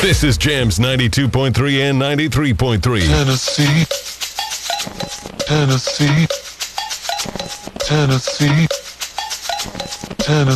This is Jams 92.3 and 93.3. Tennessee, Tennessee, Tennessee, Tennessee.